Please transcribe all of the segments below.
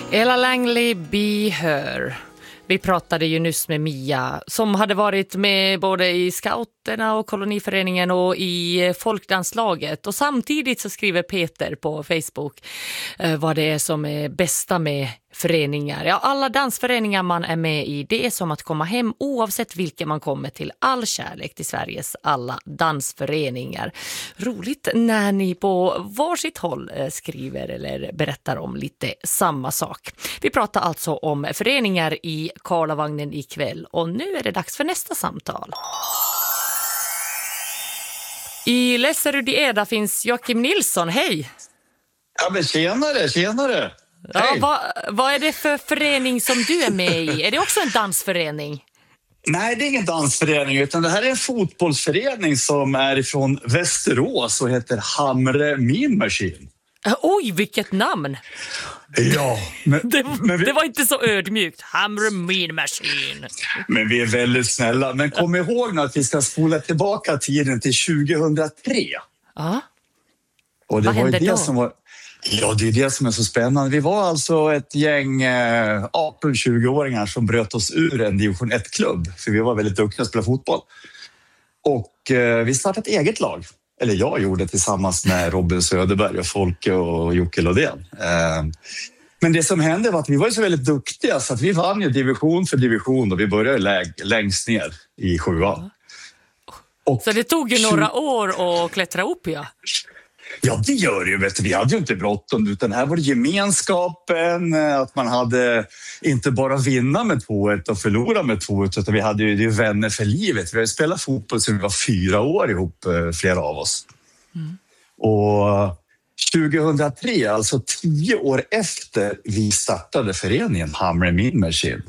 Ella Langley, Be Her. Vi pratade ju nyss med Mia som hade varit med både i scouterna och koloniföreningen och i folkdanslaget. Och samtidigt så skriver Peter på Facebook vad det är som är bästa med föreningar. Ja, alla dansföreningar man är med i, det är som att komma hem oavsett vilken man kommer till. All kärlek till Sveriges alla dansföreningar. Roligt när ni på varsitt håll skriver eller berättar om lite samma sak. Vi pratar alltså om föreningar i Karlavagnen ikväll och nu är det dags för nästa samtal. I Lesserud i Eda finns Joakim Nilsson, hej! Ja men tjenare! Ja, vad är det för förening som du är med i? Är det också en dansförening? Nej, det är ingen dansförening utan det här är en fotbollsförening som är ifrån Västerås och heter Hamre Mean Machine. Oj, vilket namn! Ja, men det var inte så ödmjukt. Hamre Mean Machine. Men vi är väldigt snälla. Men kom ihåg nu att vi ska spola tillbaka tiden till 2003. Ja. Och det vad var ju hände det då? som var... Ja, det är det som är så spännande. Vi var alltså ett gäng 18-20-åringar som bröt oss ur en division 1-klubb. För vi var väldigt duktiga att spela fotboll. Och vi startade ett eget lag. Eller jag gjorde tillsammans med Robin Söderberg och Folke och Jocke Lodén. Men det som hände var att vi var så väldigt duktiga så att vi vann ju division för division och vi började längst ner i 7:an. Och så det tog ju några år att klättra upp, ja. Ja, det gör det ju. Vet du. Vi hade ju inte bråttom utan här var det gemenskapen, att man hade inte bara vinna med 2-1 och förlora med 2-1 utan vi hade ju vänner för livet. Vi hade spelat fotboll sedan vi var 4 år ihop, flera av oss. Mm. Och 2003, alltså 10 år efter vi startade föreningen Hamre Mean Machine,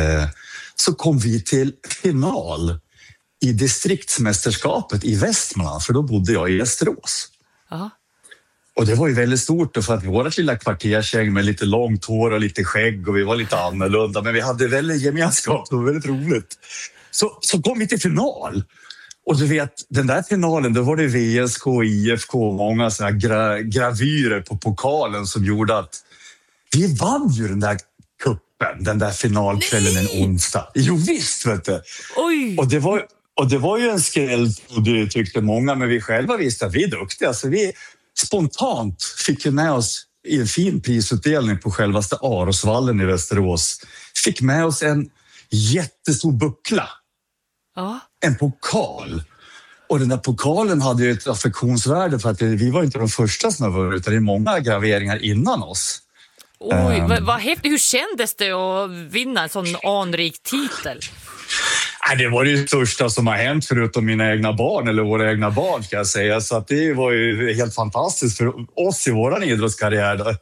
så kom vi till final i distriktsmästerskapet i Västmanland, för då bodde jag i Västerås. Aha. Och det var ju väldigt stort för att vårt lilla kvartersgäng med lite långt hår och lite skägg och vi var lite annorlunda men vi hade väldigt gemenskap, det var väldigt roligt. Så kom vi till final. Och du vet, den där finalen då var det VSK, IFK, många såna gravyrer på pokalen som gjorde att vi vann ju den där kuppen, den där finalkvällen en onsdag. Jo visst vet du. Oj. Och det var ju en skräll, och det tyckte många, men vi själva visste att vi är duktiga. Så vi spontant fick ju med oss i en fin prisutdelning på självaste Arosvallen i Västerås. Fick med oss en jättestor buckla. Ja. En pokal. Och den där pokalen hade ju ett affektionsvärde för att vi var inte de första som var utan det är många graveringar innan oss. Oj, vad häftigt. Hur kändes det att vinna en sån anrik titel? Det var det största som har hänt förutom mina egna barn eller våra egna barn ska jag säga. Så att det var ju helt fantastiskt för oss i våran idrottskarriär.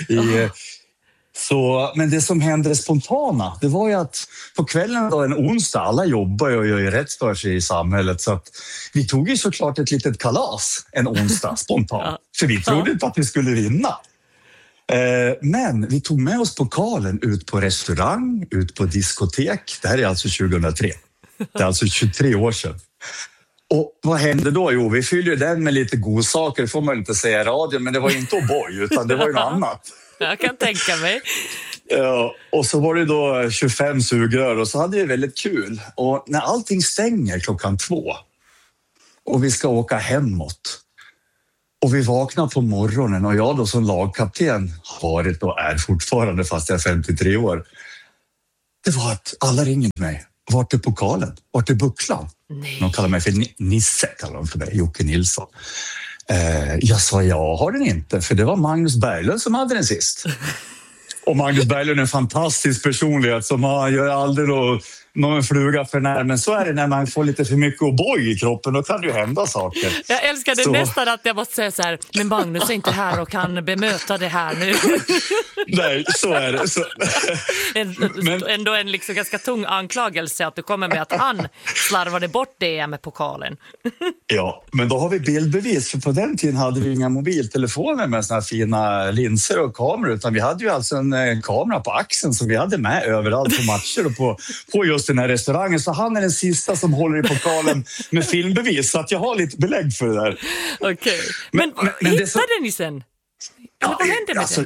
Men det som hände spontana, det var ju att på kvällen då en onsdag, alla jobbar och gör ju rätt för sig i samhället. Så att vi tog ju såklart ett litet kalas en onsdag spontant. För vi trodde inte att vi skulle vinna. Men vi tog med oss pokalen ut på restaurang, ut på diskotek. Det här är alltså 2003. Det är alltså 23 år sedan. Och vad hände då? Jo, vi fyllde den med lite godsaker. Det får man inte säga i radio, men det var inte O'boy utan det var ju något annat. Jag kan tänka mig. Ja, och så var det då 25 sugrör och så hade vi väldigt kul. Och när allting stänger 2:00 och vi ska åka hemåt och vi vaknar på morgonen och jag då som lagkapten har varit och är fortfarande fast jag är 53 år. Det var att alla ringer mig. Vart är pokalen? Vart är bucklan? Nej. De kallar mig för Nisse, kallar de för mig, Jocke Nilsson. Jag sa, jag har den inte, för det var Magnus Berglund som hade den sist. Och Magnus Berglund är en fantastisk personlighet som han gör aldrig någon fluga för när. Men så är det när man får lite för mycket O'boy i kroppen, då kan det ju hända saker. Jag älskar det nästan att jag måste säga så här, men Magnus är inte här och kan bemöta det här nu. Nej, så är det. Så. Men ändå en liksom ganska tung anklagelse att du kommer med att han slarvade bort det med pokalen. Ja, men då har vi bildbevis. För på den tiden hade vi inga mobiltelefoner med såna här fina linser och kameror. Utan vi hade ju alltså en kamera på axeln som vi hade med överallt på matcher och på just den här restaurangen. Så han är den sista som håller i pokalen med filmbevis. Så att jag har lite belägg för det där. Okej. Men hittade ni sen? Eller vad hände med det?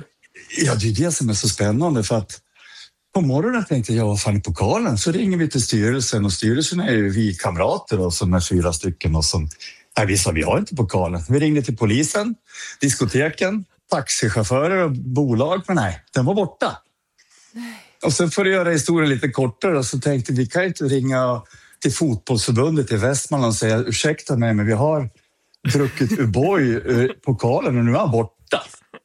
Ja, det är det som är så spännande, för att på morgonen tänkte jag, vad fan är pokalen? Så ringer vi till styrelsen, och styrelsen är ju vi kamrater då, som är 4 stycken, och som vi sa, vi har inte pokalen. Vi ringde till polisen, diskoteken, taxichaufförer och bolag, men nej, den var borta. Nej. Och sen för att göra historien lite kortare så tänkte vi kan inte ringa till fotbollsförbundet i Västmanland och säga, ursäkta mig, men vi har druckit O'boy pokalen och nu är han borta.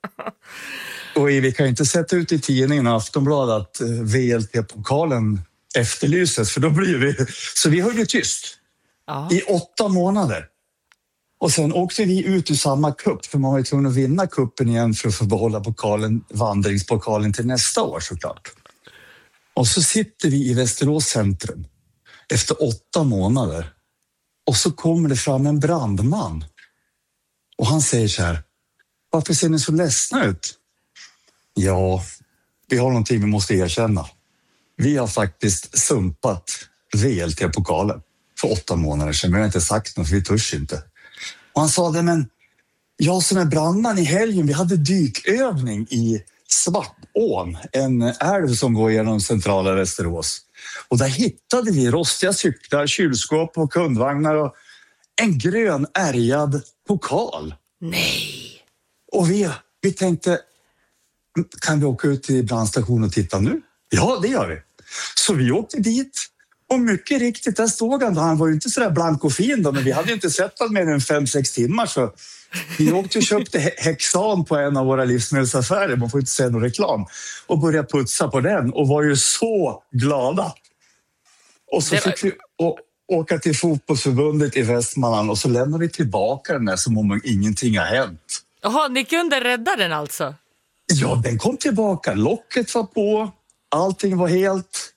Och vi kan inte sätta ut i tidningen och Aftonbladet att VLT-pokalen efterlyses, för då blir vi... Så vi höll ju tyst i 8 månader. Och sen åkte vi ut ur samma kupp, för man var ju tvungen att vinna kuppen igen för att få behålla pokalen, vandringspokalen till nästa år såklart. Och så sitter vi i Västerås centrum efter 8 månader, och så kommer det fram en brandman. Och han säger så här, varför ser ni så ledsna ut? Ja, vi har någonting vi måste erkänna. Vi har faktiskt sumpat VLT-pokalen för 8 månader sedan. Men jag har inte sagt något, för vi törs inte. Och han sa det, men jag som är brandman i helgen, vi hade dykövning i Svartån, en älv som går genom centrala Västerås. Och där hittade vi rostiga cyklar, kylskåp och kundvagnar och en grön ärgad pokal. Nej! Och vi tänkte, kan vi åka ut till brandstationen och titta nu? Ja, det gör vi. Så vi åkte dit, och mycket riktigt, där stod han. Han var ju inte så där blank och fin då, men vi hade inte sett honom mer än 5-6 timmar, så vi åkte och köpte Hexan på en av våra livsmedelsaffärer, man får inte säga någon reklam, och började putsa på den och var ju så glada. Och så fick vi åka till fotbollsförbundet i Västmanland, och så lämnade vi tillbaka den där som om ingenting har hänt. Jaha, ni kunde rädda den alltså? Ja, den kom tillbaka. Locket var på. Allting var helt...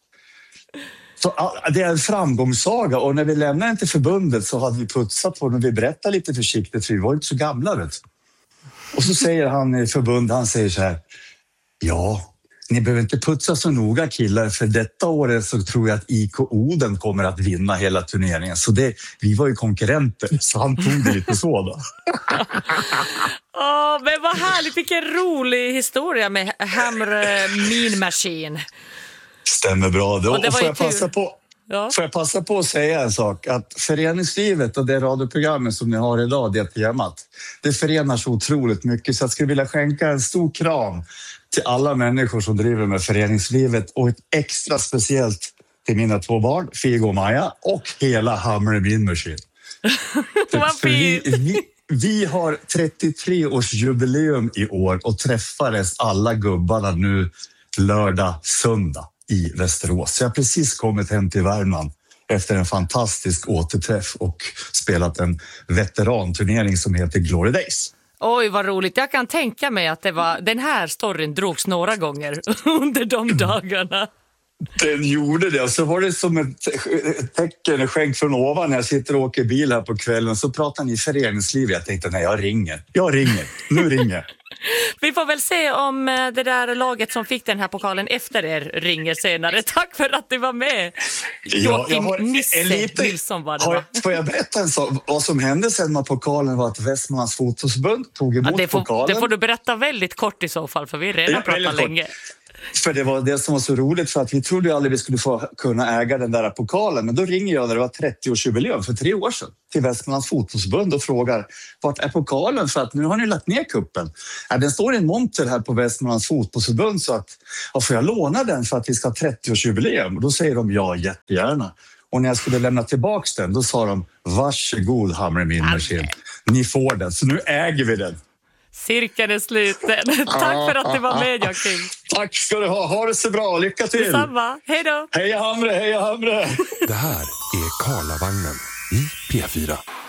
Så det är en framgångssaga, och när vi lämnade den till förbundet så hade vi putsat på den, och vi berättade lite försiktigt, för vi var inte så gamla. Vet. Och så säger han i förbundet, han säger så här, ja, ni behöver inte putsa så noga killar, för detta året så tror jag att IK Oden kommer att vinna hela turneringen. Så vi var ju konkurrenter, så han tog det lite så då. Men vad härligt, vilken rolig historia med Hamre Mean Machine. Stämmer bra. Och får jag passa på att säga en sak, att föreningslivet och det radioprogrammet som ni har idag, det temat, det förenar så otroligt mycket, så jag skulle vilja skänka en stor kram till alla människor som driver med föreningslivet, och ett extra speciellt till mina 2 barn, Figo och Maja, och hela Hamre Mean Machine. Vi har 33-årsjubileum i år och träffades alla gubbarna nu lördag, söndag i Västerås. Så jag har precis kommit hem till Värmland efter en fantastisk återträff och spelat en veteranturnering som heter Glory Days. Oj, vad roligt. Jag kan tänka mig att den här storyn drogs några gånger under de dagarna. Den gjorde det. Så var det som ett tecken, skänk från ovan. När jag sitter och åker bil här på kvällen, så pratar ni föreningsliv. Jag tänkte, nej, jag ringer. Nu ringer. Vi får väl se om det där laget som fick den här pokalen efter er ringer senare. Tack för att du var med. Nilsson var det. Får jag berätta en sak? Vad som hände sen med pokalen var att Västmanlands fotbollsförbund tog emot pokalen. Det får du berätta väldigt kort i så fall, för vi redan pratat länge. För det var det som var så roligt, för att vi trodde aldrig vi skulle få kunna äga den där pokalen. Men då ringer jag när det var 30-årsjubileum för 3 år sedan till Västmanlands fotbollsförbund och frågar, vart är pokalen? För att nu har ni lagt ner kuppen. Den står i en monter här på Västmanlands fotbollsförbund, så att får jag låna den för att vi ska ha 30-årsjubileum? Och då säger de ja, jättegärna. Och när jag skulle lämna tillbaks den, då sa de, varsågod Hamre Mean Machine, ni får den. Så nu äger vi den. Cirkeln är sluten. Tack för att du var med, Joakim. Tack ska du ha. Ha det så bra. Lycka till. Detsamma. Hej då. Heja Hamre, heja Hamre. Det här är Karlavagnen i P4.